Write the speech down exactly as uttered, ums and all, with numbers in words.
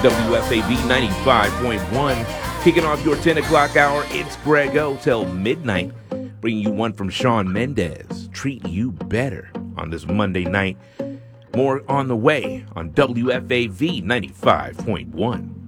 W F A V ninety-five point one. Kicking off your ten o'clock hour, it's Greg O till midnight. Bringing you one from Shawn Mendes, Treat You Better, on this Monday night. More on the way on W F A V ninety-five point one.